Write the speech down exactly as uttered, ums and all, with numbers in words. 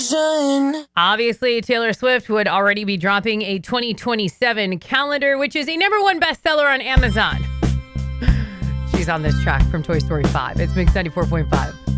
vision. Obviously, Taylor Swift would already be dropping a twenty twenty-seven calendar, which is a number one bestseller on Amazon. She's on this track from Toy Story five. It's Mix ninety-four point five.